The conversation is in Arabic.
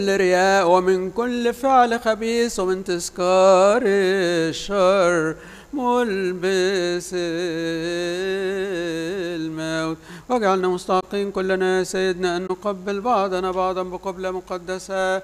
الرياء ومن كل فعل خبيث ومن تذكار الشر ملبس الموت. واجعلنا مستحقين كلنا يا سيدنا أن نقبل بعضنا بعضا بقبلة مقدسة